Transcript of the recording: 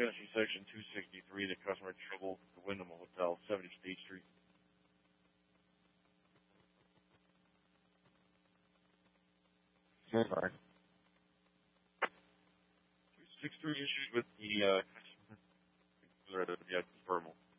finishing section 263, the customer trouble at the Wyndham Hotel, 70 State Street. Sorry. 263 issues with the customer. Yeah, thermal.